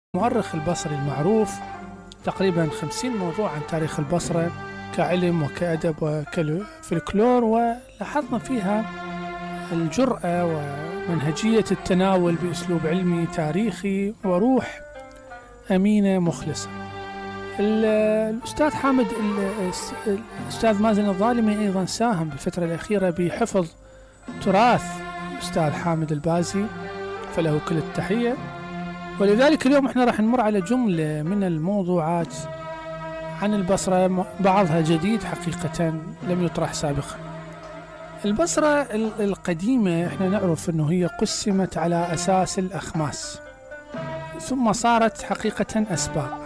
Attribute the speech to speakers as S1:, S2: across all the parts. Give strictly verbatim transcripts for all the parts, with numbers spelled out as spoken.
S1: المؤرخ البصري المعروف تقريبا خمسين موضوع عن تاريخ البصرة كعلم وكأدب وكفلكلور، ولاحظنا فيها الجرأة ومنهجية التناول بأسلوب علمي تاريخي وروح أمينة مخلصة. الأستاذ حامد الأستاذ مازن الظالمي أيضا ساهم بالفترة الأخيرة بحفظ تراث الأستاذ حامد البازي، فله كل التحية. ولذلك اليوم احنا راح نمر على جملة من الموضوعات عن البصرة، بعضها جديد حقيقة لم يطرح سابقا. البصرة القديمة احنا نعرف انه هي قسمت على اساس الاخماس، ثم صارت حقيقة اسباع.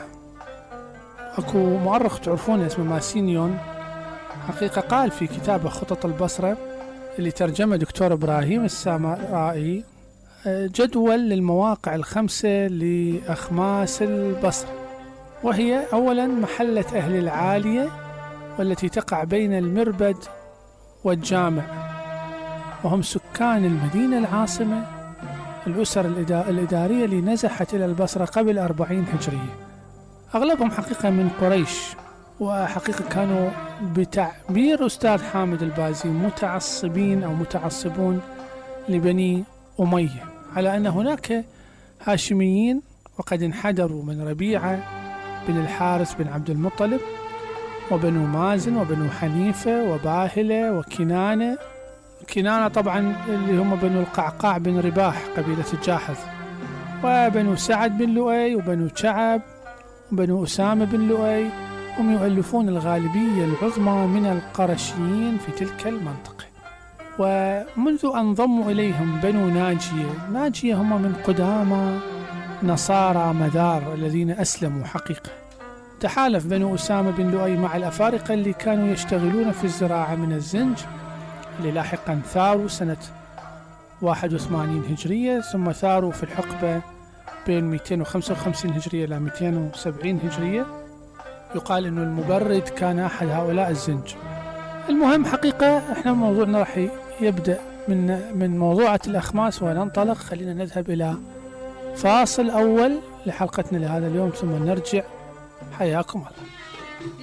S1: اكو مؤرخ تعرفونه اسمه ماسينيون، حقيقة قال في كتابه خطط البصرة اللي ترجمه دكتور ابراهيم السامرائي جدول للمواقع الخمسة لأخماس البصرة، وهي أولا محلة أهل العالية والتي تقع بين المربد والجامع، وهم سكان المدينة العاصمة، الأسر الإدارية اللي نزحت إلى البصرة قبل أربعين هجرية، أغلبهم حقيقة من قريش، وحقيقة كانوا بتعبير أستاذ حامد البازي متعصبين أو متعصبون لبني أمية، على أن هناك هاشميين وقد انحدروا من ربيعة بن الحارث بن عبد المطلب وبنو مازن وبنو حنيفة وباهلة وكنانة. كنانة طبعا اللي هم بنو القعقاع بن رباح قبيلة الجاحظ، وبنو سعد بن لؤي وبنو شعب وبنو أسامة بن لؤي، هم يؤلفون الغالبية العظمى من القرشيين في تلك المنطقة. ومنذ أن انضموا إليهم بنو ناجية، ناجية هم من قدامى نصارى مدار الذين أسلموا حقيقة. تحالف بنو أسامة بن لؤي مع الأفارقة اللي كانوا يشتغلون في الزراعة من الزنج، اللي لاحقا ثاروا سنة واحد وثمانين هجرية، ثم ثاروا في الحقبة بين مئتين وخمسة وخمسين هجرية إلى مئتين وسبعين هجرية. يقال أنه المبرد كان أحد هؤلاء الزنج. المهم حقيقة احنا موضوعنا راح يبدأ من من موضوعة الأخماس وننطلق. خلينا نذهب إلى فاصل أول لحلقتنا لهذا اليوم ثم نرجع. حياكم الله.